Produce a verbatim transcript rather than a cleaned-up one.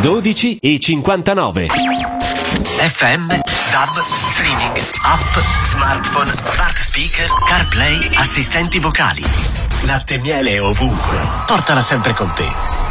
dodici e cinquantanove. F M, D A B, streaming, app, smartphone, smart speaker, CarPlay, assistenti vocali. Latte e miele ovunque. Portala sempre con te.